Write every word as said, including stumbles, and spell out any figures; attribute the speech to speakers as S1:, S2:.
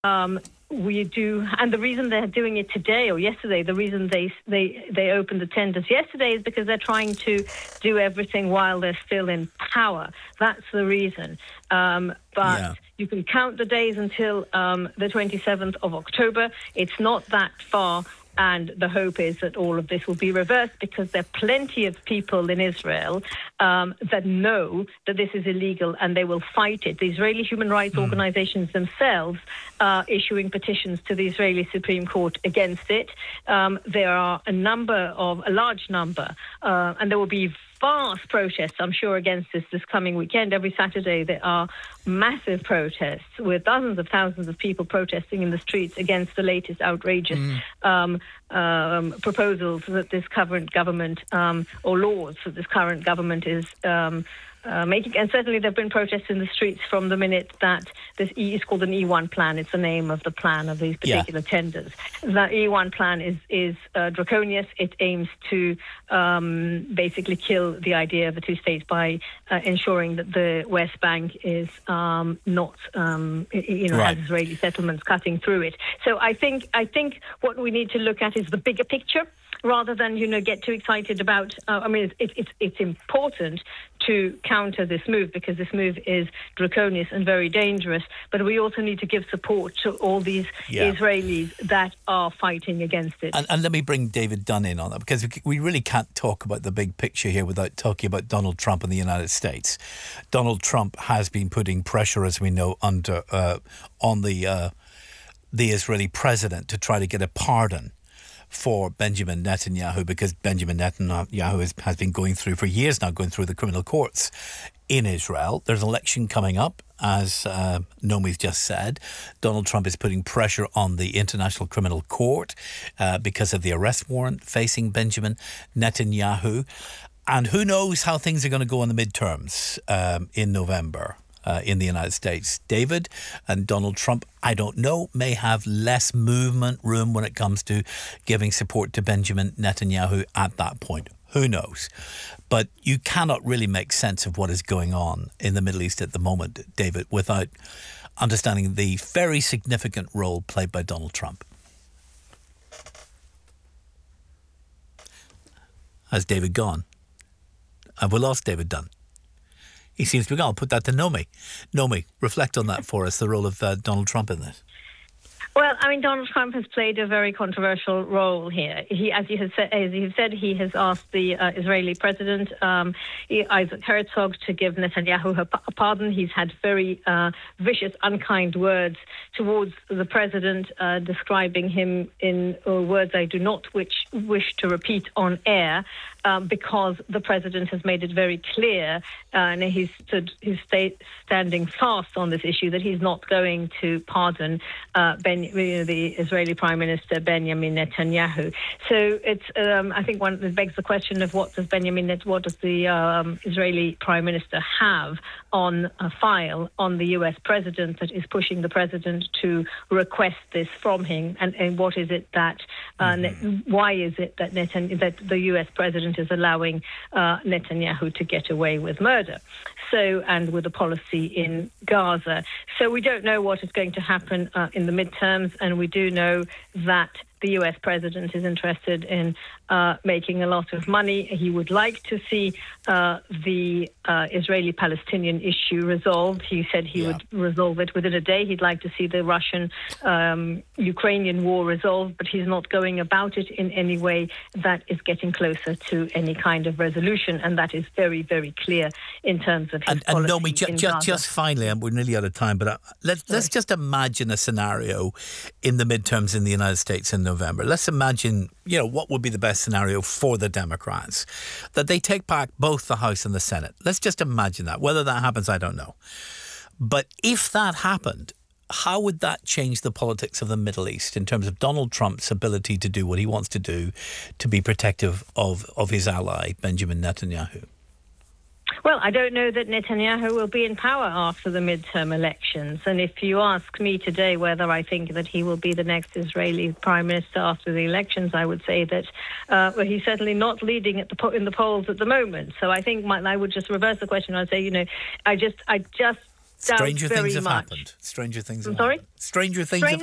S1: Um, we do, and the reason they're doing it today or yesterday, the reason they they they opened the tenders yesterday is because they're trying to do everything while they're still in power. That's the reason. Um, but
S2: Yeah.
S1: you can count the days until um, the twenty-seventh of October. It's not that far. And the hope is that all of this will be reversed, because there are plenty of people in Israel um, that know that this is illegal and they will fight it. The Israeli human rights mm. organizations themselves are issuing petitions to the Israeli Supreme Court against it. Um, there are a number of, a large number, uh, and there will be vast protests, I'm sure, against this this coming weekend. Every Saturday there are massive protests with dozens of thousands of people protesting in the streets against the latest outrageous mm. um, um, proposals that this current government, um, or laws that this current government is um, uh, making. And certainly there have been protests in the streets from the minute that this E is called an E one plan. It's the name of the plan of these particular yeah. tenders. The E one plan is is uh, draconian. It aims to um, basically kill the idea of the two states by uh, ensuring that the West Bank is um, not, um, you know,
S2: right.
S1: has Israeli settlements cutting through it. So I think I think what we need to look at is the bigger picture, rather than, you know, get too excited about. Uh, I mean, it's it's it's important to counter this move, because this move is draconian and very dangerous. But we also need to give support to all these yeah. Israelis that are fighting against it.
S2: And, and let me bring David Dunn in on that, because we really can't talk about the big picture here without talking about Donald Trump and the United States. Donald Trump has been putting pressure, as we know, under uh, on the uh, the Israeli president to try to get a pardon for Benjamin Netanyahu, because Benjamin Netanyahu has, has been going through for years now, going through the criminal courts in Israel. There's an election coming up, as uh, Nomi's just said. Donald Trump is putting pressure on the International Criminal Court uh, because of the arrest warrant facing Benjamin Netanyahu. And who knows how things are going to go in the midterms um, in November. Uh, in the United States. David and Donald Trump, I don't know, may have less movement room when it comes to giving support to Benjamin Netanyahu at that point. Who knows? But you cannot really make sense of what is going on in the Middle East at the moment, David, without understanding the very significant role played by Donald Trump. Has David gone? Have we lost David Dunn? He seems to be gone. I'll put that to Nomi. Nomi, reflect on that for us, the role of uh, Donald Trump in this.
S1: Well, I mean, Donald Trump has played a very controversial role here. He, as you have said, as you have said, he has asked the uh, Israeli president, um, Isaac Herzog, to give Netanyahu a pardon. He's had very uh, vicious, unkind words towards the president, uh, describing him in uh, words I do not which, wish to repeat on air, um, because the president has made it very clear, uh, and he's stood, he's stay, standing fast on this issue, that he's not going to pardon uh, Ben. the Israeli Prime Minister Benjamin Netanyahu. So it's, um, I think, one that begs the question of what does Benjamin, Net, what does the um, Israeli Prime Minister have on a file on the U S president that is pushing the president to request this from him, and, and what is it that, uh, mm-hmm. why is it that Netan, that the U S president is allowing uh, Netanyahu to get away with murder? So, and with a policy in Gaza. So we don't know what is going to happen uh, in the midterms, and we do know that the U S president is interested in uh, making a lot of money. He would like to see uh, the uh, Israeli-Palestinian issue resolved. He said he yeah. would resolve it within a day. He'd like to see the Russian-Ukrainian um, war resolved, but he's not going about it in any way that is getting closer to any kind of resolution, and that is very, very clear in terms of his
S2: and,
S1: policy.
S2: And Nomi, ju-
S1: in
S2: ju-
S1: Gaza.
S2: just finally, and we're nearly out of time, but uh, let's, let's just imagine a scenario in the midterms in the United States in November. Let's imagine, you know, what would be the best scenario for the Democrats, that they take back both the House and the Senate. Let's just imagine that. Whether that happens, I don't know. But if that happened, how would that change the politics of the Middle East in terms of Donald Trump's ability to do what he wants to do to be protective of, of his ally, Benjamin Netanyahu?
S1: Well, I don't know that Netanyahu will be in power after the midterm elections. And if you ask me today whether I think that he will be the next Israeli prime minister after the elections, I would say that uh, well, he's certainly not leading at the po- in the polls at the moment. So I think my, I would just reverse the question. I'd say, you know, I just, I just doubt
S2: Stranger
S1: very
S2: things have
S1: much.
S2: happened. Stranger things
S1: I'm
S2: have
S1: sorry?
S2: happened. Stranger things
S1: Stranger
S2: have